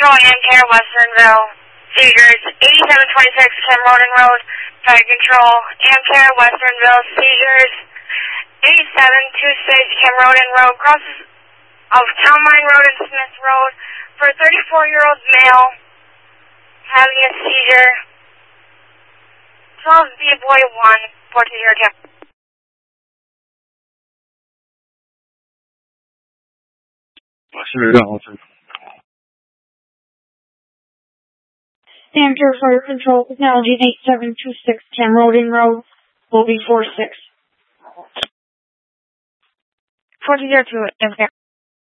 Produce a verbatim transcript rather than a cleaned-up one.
Control, Amcare, Westernville. Seizures, eighty-seven twenty-six, Camroden Road. Fire Control, Amcare, Westernville. Seizures, eighty-seven twenty-six, Camroden Road. Crosses of Town Line Road and Smith Road for a thirty-four-year-old male having a seizure. twelve B Boy one, four two zero two. Amcare Fire Control, Technology eight seven two six, Camroden Road, will be four six. four two zero two, Amcare.